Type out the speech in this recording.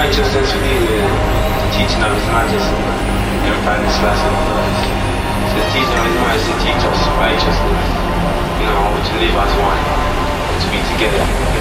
righteousness within the teaching of His Majesty. In fact, this lesson so the teaching of His Majesty teach us righteousness, to live as one, to be together.